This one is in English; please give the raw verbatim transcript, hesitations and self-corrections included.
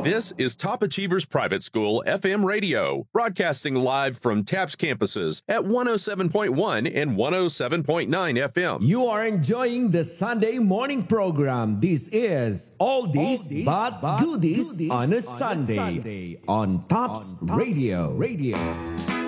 This is Top Achievers Private School F M Radio, broadcasting live from TAPS campuses at one oh seven point one and one oh seven point nine F M. You are enjoying the Sunday morning program. This is Oldies, Oldies but, but Goodies, goodies on a, on Sunday, a Sunday on TAPS Radio. Radio.